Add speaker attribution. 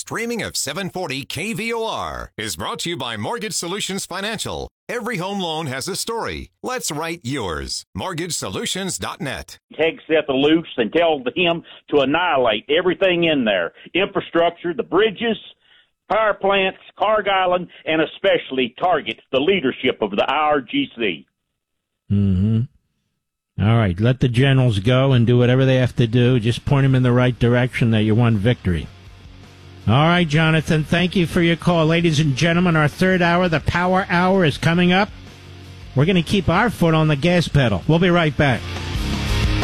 Speaker 1: streaming of 740 KVOR is brought to you by Mortgage Solutions Financial. Every home loan has a story. Let's write yours. MortgageSolutions.net.
Speaker 2: Take Seth loose and tell him to annihilate everything in there. Infrastructure, the bridges, power plants, Carg Island, and especially target the leadership of the IRGC.
Speaker 3: Mm-hmm. All right, let the generals go and do whatever they have to do. Just point them in the right direction that you won victory. All right, Jonathan, thank you for your call. Ladies and gentlemen, our third hour, the Power Hour, is coming up. We're going to keep our foot on the gas pedal. We'll be right back.